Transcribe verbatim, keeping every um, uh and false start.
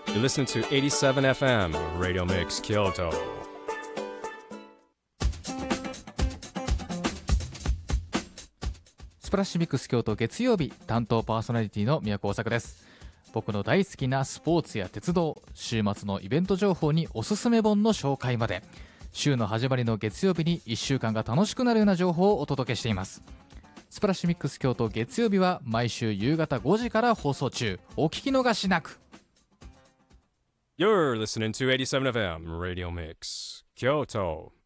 You listen to エイティーセブンエフエム Radio Mix Kyoto. スプラッシュミックス京都月曜日、担当パーソナリティの宮古大作です。僕の大好きなスポーツや鉄道、週末のイベント情報におすすめ本の紹介まで、週の始まりの月曜日にいっしゅうかんが楽しくなるような情報をお届けしています。スプラッシュミックス京都月曜日は毎週夕方ごじから放送中。お聞き逃しなく。 You're listening to エイティーセブンエフエム Radio Mix Kyoto.